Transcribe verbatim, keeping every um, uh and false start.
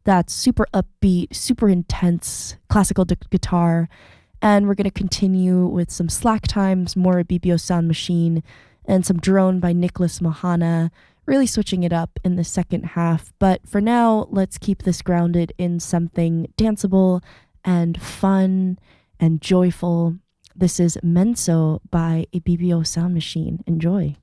that super upbeat, super intense classical d- guitar. And we're going to continue with some Slack Times, more B B O Sound Machine, and some Drone by Nicholas Mahana, really switching it up in the second half. But for now, let's keep this grounded in something danceable and fun and joyful. This is Menso by a B B O Sound Machine. Enjoy.